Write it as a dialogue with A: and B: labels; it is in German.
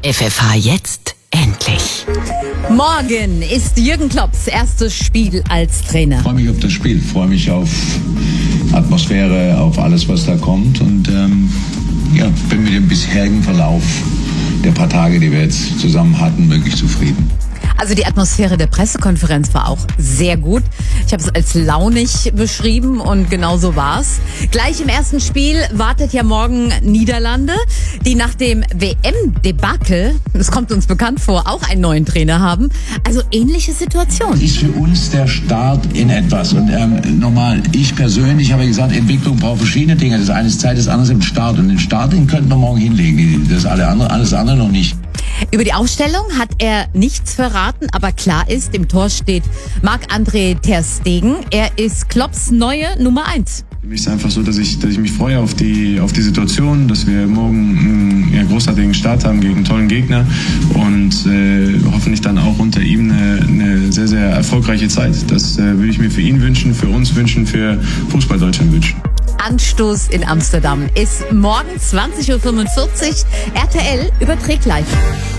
A: FFH jetzt endlich.
B: Morgen ist Jürgen Klopps erstes Spiel als Trainer.
C: Ich freue mich auf das Spiel, freue mich auf Atmosphäre, auf alles, was da kommt und bin mit dem bisherigen Verlauf der paar Tage, die wir jetzt zusammen hatten, wirklich zufrieden.
B: Also die Atmosphäre der Pressekonferenz war auch sehr gut. Ich habe es als launig beschrieben und genau so war's. Gleich im ersten Spiel wartet ja morgen Niederlande, die nach dem WM-Debakel, das kommt uns bekannt vor, auch einen neuen Trainer haben. Also ähnliche Situation.
C: Ist für uns der Start in etwas. Und nochmal, ich persönlich habe gesagt, Entwicklung braucht verschiedene Dinge. Das eine ist Zeit, das andere ist im Start. Und den Start, den könnten wir morgen hinlegen. Das alles andere noch nicht.
B: Über die Aufstellung hat er nichts verraten, aber klar ist, im Tor steht Marc-André ter Stegen. Er ist Klopps neue Nummer 1.
D: Für mich ist es einfach so, dass ich mich freue auf die Situation, dass wir morgen einen großartigen Start haben gegen einen tollen Gegner und hoffentlich dann auch unter ihm eine sehr, sehr erfolgreiche Zeit. Das würde ich mir für ihn wünschen, für uns wünschen, für Fußball Deutschland wünschen.
B: Anstoß in Amsterdam ist morgen 20.45 Uhr. RTL überträgt live.